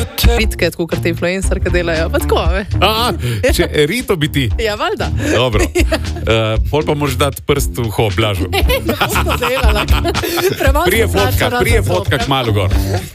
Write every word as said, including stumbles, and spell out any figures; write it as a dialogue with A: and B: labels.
A: Ritke, tako kot te influencerke delajo, pa tako, ve.
B: A, če Rito bi ti.
A: Ja, valjda.
B: Dobro. Uh, pol pa moraš dati prst v ho, Blažu.
A: Ne bom to delala. Premalo
B: Prije
A: sem
B: fotka,
A: plačana
B: prije
A: za to.
B: fotka k malu gor.